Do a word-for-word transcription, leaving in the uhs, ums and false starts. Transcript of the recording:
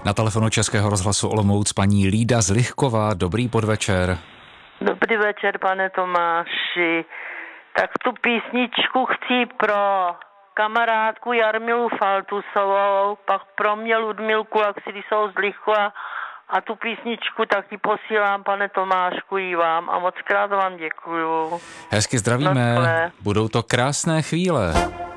Na telefonu Českého rozhlasu Olomouc paní Lída z Lichkova. Dobrý podvečer. Dobrý večer, pane Tomáši. Tak tu písničku chci pro kamarádku Jarmilu Faltusovou, pak pro mě Ludmilku, jak si jsou z Lichova, a tu písničku taky posílám, pane Tomášku, i vám a moc krát vám děkuju. Hezky zdravíme, Naschle. Budou to krásné chvíle.